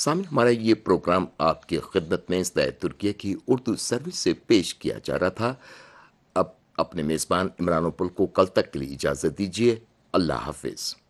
सामने हमारा ये प्रोग्राम आपकी खिदमत में इस्ताद तुर्किया की उर्दू सर्विस से पेश किया जा रहा था। अब अपने मेज़बान इमरान उपुल को कल तक के लिए इजाज़त दीजिए। अल्लाह हाफिज़।